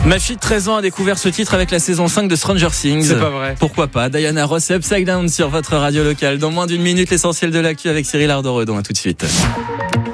Ma fille de 13 ans a découvert ce titre avec la saison 5 de Stranger Things. C'est pas vrai. Pourquoi pas. Diana Ross et Upside Down sur votre radio locale. Dans moins d'une minute, l'essentiel de l'actu avec Cyril Ardoredon. À tout de suite.